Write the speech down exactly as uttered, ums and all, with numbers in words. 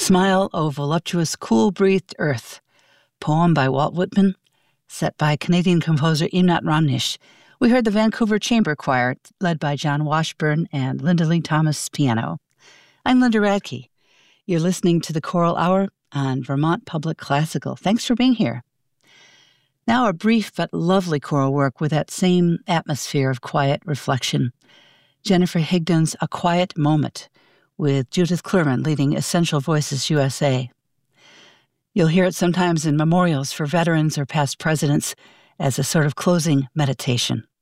Smile, O Voluptuous, Cool-Breathed Earth, poem by Walt Whitman, set by Canadian composer Imnat Ramnish. We heard the Vancouver Chamber Choir, led by John Washburn and Linda Lee Thomas, piano. I'm Linda Radke. You're listening to the Choral Hour on Vermont Public Classical. Thanks for being here. Now a brief but lovely choral work with that same atmosphere of quiet reflection. Jennifer Higdon's A Quiet Moment, with Judith Klurman leading Essential Voices U S A. You'll hear it sometimes in memorials for veterans or past presidents as a sort of closing meditation.